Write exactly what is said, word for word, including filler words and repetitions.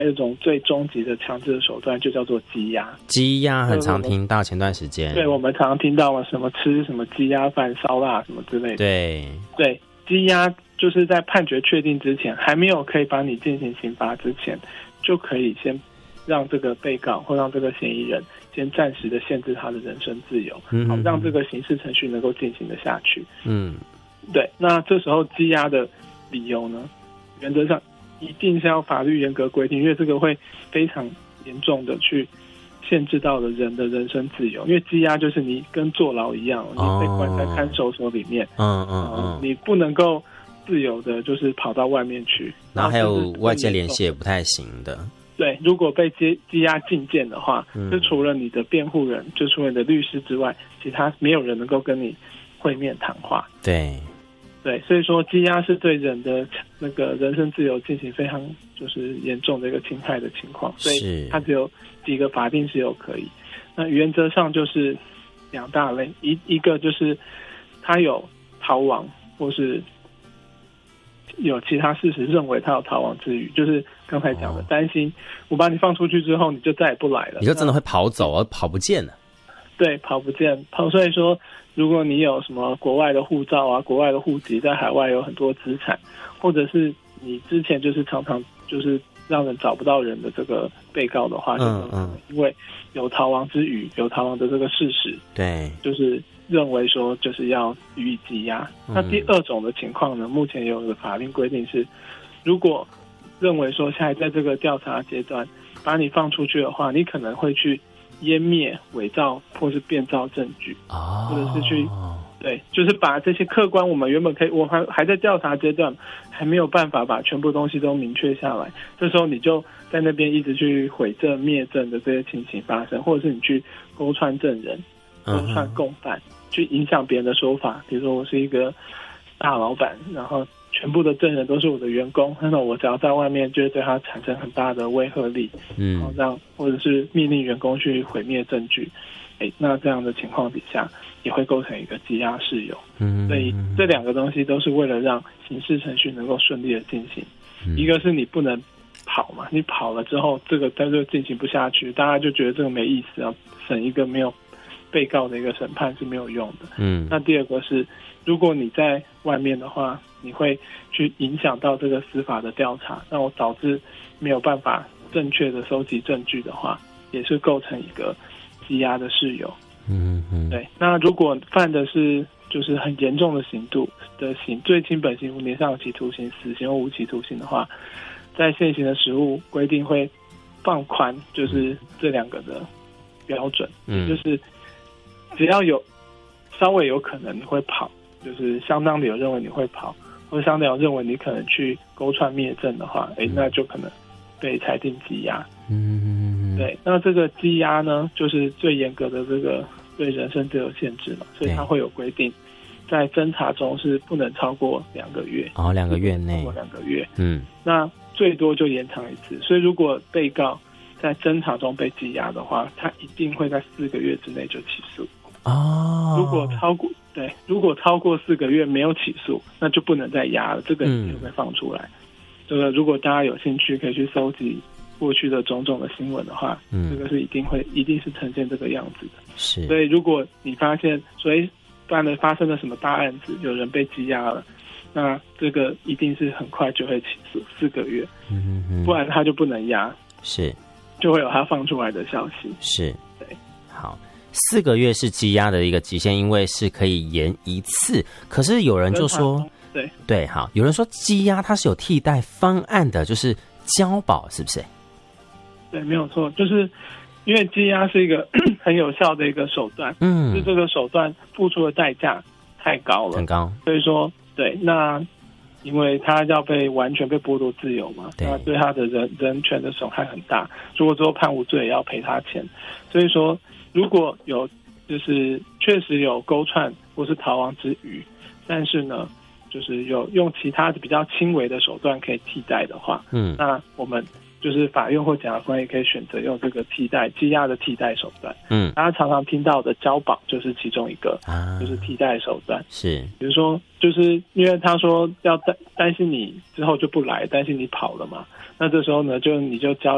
还有一种最终极的强制的手段，就叫做羁押。 羁押很常听到，前段时间。 对，我们常常听到嘛，什么吃什么羁押饭、烧腊什么之类的。 对对，羁押就是在判决确定之前，还没有可以帮你进行刑罚之前，就可以先让这个被告或让这个嫌疑人先暂时的限制他的人身自由，嗯、好让这个刑事程序能够进行的下去。嗯，对。那这时候羁押的理由呢，原则上一定是要法律严格规定，因为这个会非常严重的去限制到了人的人身自由。因为羁押就是你跟坐牢一样，你被关在看守所里面，嗯嗯嗯，你不能够自由的，就是跑到外面去， 然后还有外界联系也不太行的。 对，如果被羁羁押禁见的话，嗯、就除了你的辩护人，就除了你的律师之外，其他没有人能够跟你会面谈话。 对。 对，所以说羁押是对人的那个人身自由进行非常就是严重的一个侵害的情况，所以它只有几个法定事由可以。那原则上就是两大类，一一个就是他有逃亡，或是有其他事实认为他有逃亡之余，就是刚才讲的、哦、担心我把你放出去之后，你就再也不来了， 你就真的会跑走而跑不见了。 对，跑不见跑，所以说如果你有什么国外的护照啊、国外的户籍，在海外有很多资产，或者是你之前就是常常就是让人找不到人的这个被告的话，嗯嗯，因为有逃亡之余，有逃亡的这个事实， 对， 就是认为说就是要予以羁押。嗯、那第二种的情况呢，目前有的法令规定是，如果认为说现在在这个调查阶段把你放出去的话，你可能会去湮灭、伪造或是变造证据，哦、或者是去对，就是把这些客观我们原本可以，我还还在调查阶段，还没有办法把全部东西都明确下来。这时候你就在那边一直去毁证、灭证的这些情形发生，或者是你去勾串证人、勾串共犯，嗯、去影响别人的说法。比如说我是一个大老板，然后全部的证人都是我的员工，那我只要在外面就会对他产生很大的威慑力，嗯，然后这样或者是命令员工去毁灭证据，哎，那这样的情况底下也会构成一个羁押事由，嗯，所以这两个东西都是为了让刑事程序能够顺利的进行，嗯、一个是你不能跑嘛，你跑了之后这个它就进行不下去，大家就觉得这个没意思，要审一个没有被告的一个审判是没有用的，嗯，那第二个是如果你在外面的话，你会去影响到这个司法的调查，那我导致没有办法正确的收集证据的话，也是构成一个羁押的事由。嗯嗯，对。那如果犯的是就是很严重的刑度的刑，最轻本刑五年以上有期徒刑、死刑或无期徒刑的话，在现行的实务规定会放宽，就是这两个的标准，嗯，就是只要有稍微有可能你会跑，就是相当的有认为你会跑，或者相当有认为你可能去勾串灭证的话，哎，那就可能被裁定羁押。嗯，对。那这个羁押呢，就是最严格的这个对人身自由限制嘛，所以它会有规定，在侦查中是不能超过两个月。哦，两个月内。超过两个月。嗯。那最多就延长一次，所以如果被告在侦查中被羁押的话，他一定会在四个月之内就起诉。哦。如果超过对，如果超过四个月没有起诉，那就不能再押了，这个就会放出来。嗯、这个如果大家有兴趣，可以去搜集过去的种种的新闻的话，嗯，这个是一定会一定是呈现这个样子的。是。所以如果你发现，所以办了发生了什么大案子，有人被羁押了，那这个一定是很快就会起诉，四个月，嗯嗯，不然他就不能押，是，就会有他放出来的消息。是，对， 好。四个月是羁押的一个极限，因为是可以延一次。可是有人就说， 对对，好，有人说羁押它是有替代方案的，就是交保，是不是？ 对，没有错，就是因为羁押是一个很有效的一个手段，嗯，就这个手段付出的代价太高了， 很高， 所以说，对，那因为他要被完全被剥夺自由嘛，那对他的人人权的损害很大，如果最后判无罪，也要赔他钱，所以说。如果有就是确实有勾串或是逃亡之余，但是呢，就是有用其他的比较轻微的手段可以替代的话，嗯，那我们就是法院或检察官也可以选择用这个替代羁押的替代手段，嗯，大家常常听到的交保就是其中一个，啊，就是替代手段，是，比如说就是因为他说要担担心你之后就不来，担心你跑了嘛，那这时候呢，就你就交